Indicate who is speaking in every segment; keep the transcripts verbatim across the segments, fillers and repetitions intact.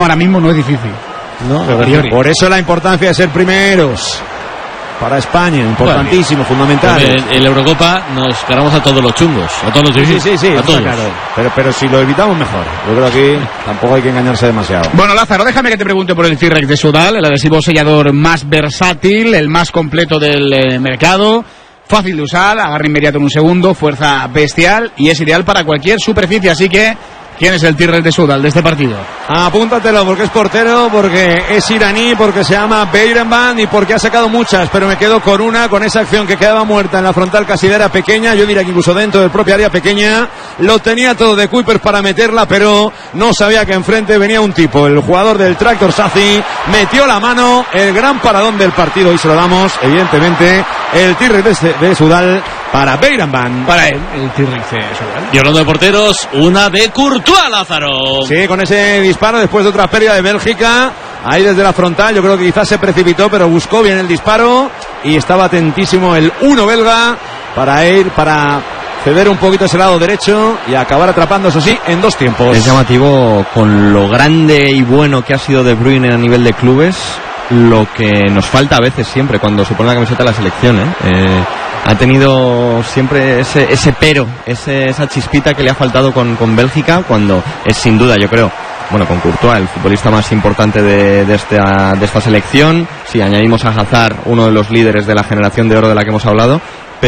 Speaker 1: ahora mismo no es difícil.
Speaker 2: No,
Speaker 3: por eso la importancia de ser primeros para España, importantísimo, bueno, fundamental.
Speaker 2: En, en la Eurocopa nos cargamos a todos los chungos, a todos los
Speaker 3: difíciles, sí, sí, sí,
Speaker 2: a todos.
Speaker 3: Claro. Pero, pero si lo evitamos mejor. Yo creo que aquí tampoco hay que engañarse demasiado.
Speaker 1: Bueno, Lázaro, déjame que te pregunte por el T-Rex de Sudal, el adhesivo sellador más versátil, el más completo del eh, mercado. Fácil de usar, agarre inmediato en un segundo, fuerza bestial y es ideal para cualquier superficie, así que ¿quién es el T-Rex de Sudal de este partido?
Speaker 3: Apúntatelo porque es portero, porque es iraní, porque se llama Beirenband y porque ha sacado muchas, pero me quedo con una, con esa acción que quedaba muerta en la frontal casilera pequeña, yo diría que incluso dentro del propio área pequeña, lo tenía todo de Kuipers para meterla, pero no sabía que enfrente venía un tipo, el jugador del Tractor Sazi, metió la mano, el gran paradón del partido y se lo damos, evidentemente, el T-Rex de, de Sudal para Beirenband.
Speaker 1: Para él, el T-Rex de Sudal.
Speaker 2: Y hablando de porteros, una de Courtois, Lázaro.
Speaker 3: Sí, con ese disparo después de otra pérdida de Bélgica, ahí desde la frontal, yo creo que quizás se precipitó, pero buscó bien el disparo y estaba atentísimo el uno belga para ir, para ceder un poquito ese lado derecho y acabar atrapando, eso sí, en dos tiempos.
Speaker 4: Es llamativo con lo grande y bueno que ha sido De Bruyne a nivel de clubes, lo que nos falta a veces siempre cuando se pone la camiseta de la selección, ¿eh? Eh, ha tenido siempre ese, ese pero, ese, esa chispita que le ha faltado con, con Bélgica, cuando es sin duda, yo creo, bueno, con Courtois, el futbolista más importante de, de, esta, de esta selección. Si añadimos a Hazard, uno de los líderes de la generación de oro de la que hemos hablado,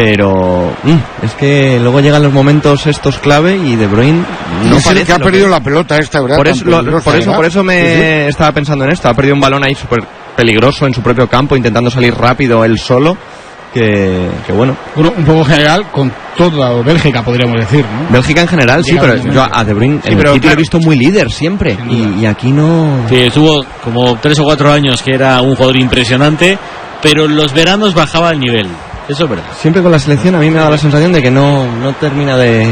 Speaker 4: pero mmm, es que luego llegan los momentos estos clave y De Bruyne no
Speaker 5: es parece que ha perdido que... la pelota esta, ¿verdad?
Speaker 4: Por eso, lo, por, eso por eso me sí, sí. estaba pensando en esto. Ha perdido un balón ahí súper peligroso en su propio campo, intentando salir rápido él solo. Que, que bueno.
Speaker 1: Bueno, un poco general con toda Bélgica, podríamos decir, ¿no?
Speaker 4: Bélgica en general, sí, pero yo a De Bruyne sí, en el City claro, lo he visto muy líder siempre y, y aquí no.
Speaker 2: Sí, estuvo como tres o cuatro años que era un jugador impresionante, pero en los veranos bajaba el nivel. Eso es verdad.
Speaker 4: Siempre con la selección a mí me da la sensación de que no, no termina de...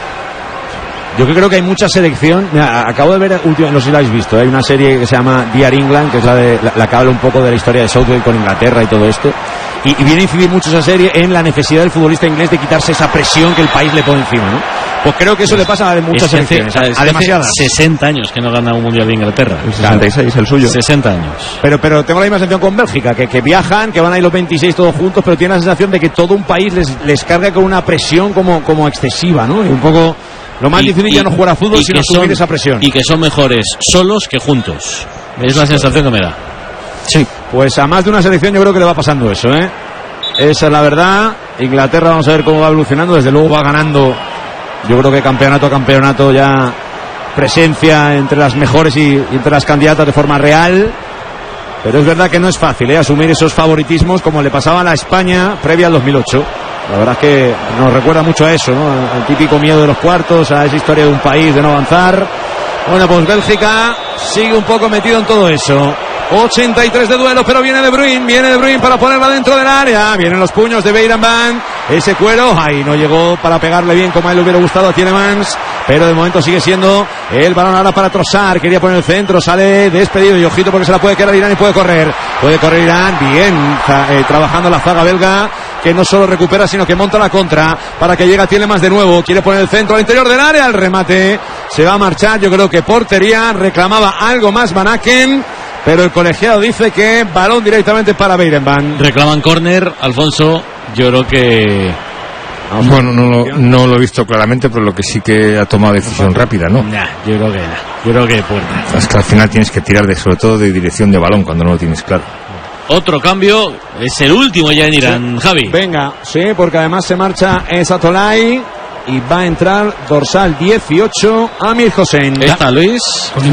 Speaker 3: Yo creo que hay mucha selección. Mira, acabo de ver, último, no sé si la habéis visto, hay una serie que se llama Dear England, que es la, de, la, la que habla un poco de la historia de Southgate con Inglaterra y todo esto. Y, y viene a incidir mucho esa serie en la necesidad del futbolista inglés de quitarse esa presión que el país le pone encima, ¿no? Pues creo que eso pues, le pasa a muchas selecciones,
Speaker 2: hace,
Speaker 3: a, a demasiadas.
Speaker 2: sesenta años que no gana un mundial de Inglaterra.
Speaker 4: El sesenta y seis, el suyo.
Speaker 2: sesenta años.
Speaker 3: Pero, pero tengo la misma sensación con Bélgica, que, que viajan, que van ahí los veintiséis todos juntos, pero tienen la sensación de que todo un país les, les carga con una presión como, como excesiva, ¿no? Y un poco... Lo más y, difícil y, ya no jugar a fútbol, sino asumir esa presión.
Speaker 2: Y que son mejores solos que juntos. Es la sensación que me da.
Speaker 3: Sí. Pues a más de una selección yo creo que le va pasando eso, ¿eh? Esa es la verdad. Inglaterra, vamos a ver cómo va evolucionando. Desde luego va ganando, yo creo que campeonato a campeonato ya presencia entre las mejores y, y entre las candidatas de forma real. Pero es verdad que no es fácil, ¿eh? Asumir esos favoritismos como le pasaba a la España previa al dos mil ocho. La verdad es que nos recuerda mucho a eso, ¿no? Al típico miedo de los cuartos, a esa historia de un país de no avanzar. Bueno, pues Bélgica sigue un poco metido en todo eso. ochenta y tres de duelo, pero viene De Bruyne, viene De Bruyne para ponerla dentro del área. Vienen los puños de Beirenband. Ese cuero, ahí no llegó para pegarle bien como a él le hubiera gustado a Tielemans. Pero de momento sigue siendo el balón ahora para Trossard. Quería poner el centro, sale despedido y ojito porque se la puede quedar Irán y puede correr. Puede correr Irán, bien, eh, trabajando la zaga belga, que no solo recupera sino que monta la contra para que llegue Tielemans de nuevo. Quiere poner el centro al interior del área, el remate se va a marchar. Yo creo que portería, reclamaba algo más Van Aken, pero el colegiado dice que balón directamente para Beirenband.
Speaker 2: Reclaman córner, Alfonso. Yo creo que...
Speaker 5: Bueno, no lo, no lo he visto claramente, pero lo que sí que ha tomado decisión rápida, ¿no?
Speaker 2: Nah, yo creo que nah. Yo creo que puerta.
Speaker 5: Es que al final tienes que tirar de, sobre todo de dirección de balón cuando no lo tienes claro.
Speaker 2: Otro cambio, es el último ya en Irán, sí. Javi.
Speaker 3: Venga, sí, porque además se marcha Esatolay y va a entrar dorsal dieciocho, Amir Hossein.
Speaker 2: ¿Está Luis?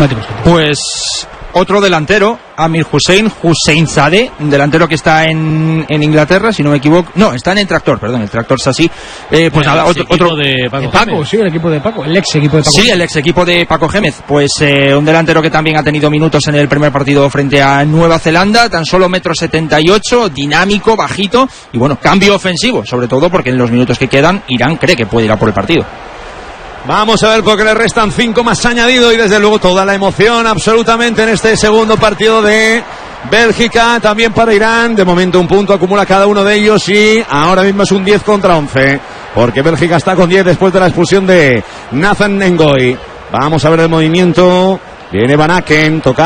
Speaker 6: Pues otro delantero, Amir Hussein, Husseinzadeh, un delantero que está en, en Inglaterra, si no me equivoco. No, está en el Tractor, perdón, el Tractor Sassi. Eh, pues nada, otro, otro
Speaker 2: de Paco,
Speaker 1: de Paco sí, el equipo de Paco, el ex equipo de Paco.
Speaker 6: Sí, el ex equipo de Paco Gémez. Pues eh, un delantero que también ha tenido minutos en el primer partido frente a Nueva Zelanda, tan solo metro setenta y ocho, dinámico, bajito y bueno, cambio ofensivo, sobre todo porque en los minutos que quedan Irán cree que puede ir a por el partido.
Speaker 3: Vamos a ver porque le restan cinco más añadido y desde luego toda la emoción absolutamente en este segundo partido de Bélgica, también para Irán. De momento un punto acumula cada uno de ellos y ahora mismo es un diez contra once porque Bélgica está con diez después de la expulsión de Nathan Ngoy. Vamos a ver el movimiento. Viene Van Aken, toca